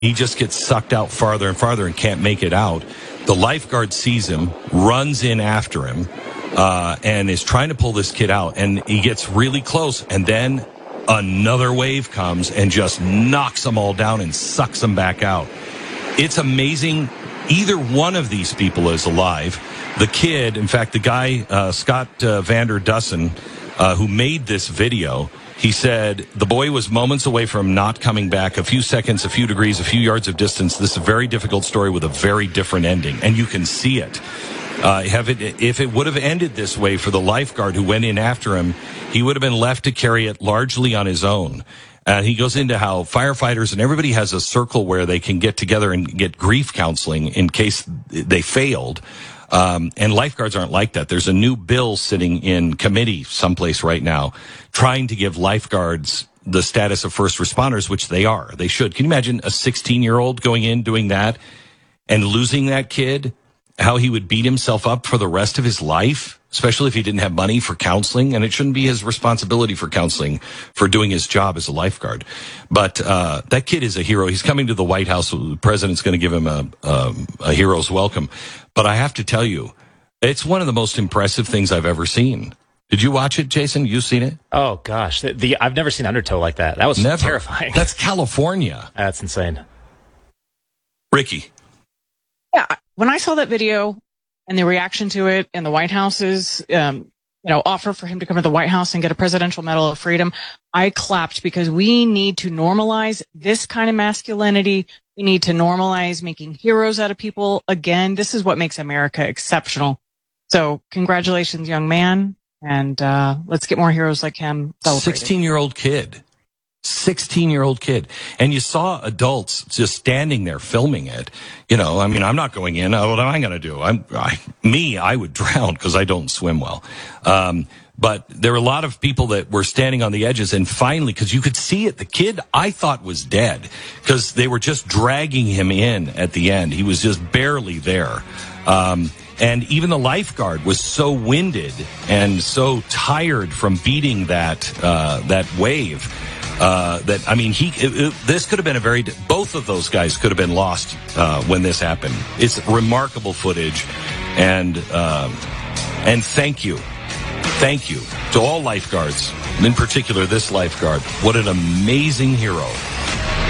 He just gets sucked out farther and farther and can't make it out. The lifeguard sees him, runs in after him, and is trying to pull this kid out. And he gets really close, and then another wave comes and just knocks them all down and sucks them back out. It's amazing. Either one of these people is alive. The kid, in fact, the guy, Scott Vander Dussen, who made this video, he said the boy was moments away from not coming back, a few seconds, a few degrees, a few yards of distance. This is a very difficult story with a very different ending, and you can see it. If it would have ended this way for the lifeguard who went in after him, he would have been left to carry it largely on his own. He goes into how firefighters and everybody has a circle where they can get together and get grief counseling in case they failed. And lifeguards aren't like that. There's a new bill sitting in committee someplace right now trying to give lifeguards the status of first responders, which they are. They should. Can you imagine a 16-year-old going in doing that and losing that kid? How he would beat himself up for the rest of his life, especially if he didn't have money for counseling. And it shouldn't be his responsibility for counseling for doing his job as a lifeguard. But that kid is a hero. He's coming to the White House. The president's going to give him a hero's welcome. But I have to tell you, it's one of the most impressive things I've ever seen. Did you watch it, Jason? You seen it? Oh, gosh. I've never seen Undertow like that. That was terrifying. That's California. That's insane. Ricky. Yeah, when I saw that video and the reaction to it and the White House's, offer for him to come to the White House and get a Presidential Medal of Freedom, I clapped because we need to normalize this kind of masculinity. We need to normalize making heroes out of people. Again, this is what makes America exceptional. So congratulations, young man. And let's get more heroes like him celebrated. 16-year-old kid. 16-year-old kid. And you saw adults just standing there filming it. I'm not going in. What am I going to do? I would drown because I don't swim well. But there were a lot of people that were standing on the edges, and finally, because you could see it, the kid I thought was dead because they were just dragging him in at the end. He was just barely there. And even the lifeguard was so winded and so tired from beating that wave. This could have been both of those guys could have been lost when this happened. It's remarkable footage, and thank you to all lifeguards, in particular this lifeguard. What an amazing hero.